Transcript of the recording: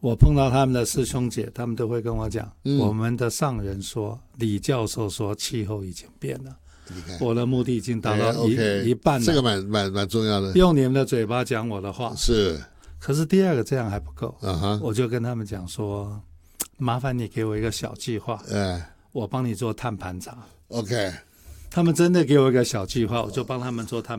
我碰到他们的师兄姐，他们都会跟我讲，我们的上人说，李教授说气候已经变了。我的目的已经达到一半了， 这个蛮重要的。 用你们的嘴巴讲我的话是， 可是第二个这样还不够， 我就跟他们讲说，麻烦你给我一个小计划，我帮你做碳盘查。 OK， 他们真的给我一个小计划，我就帮他们做碳盘查。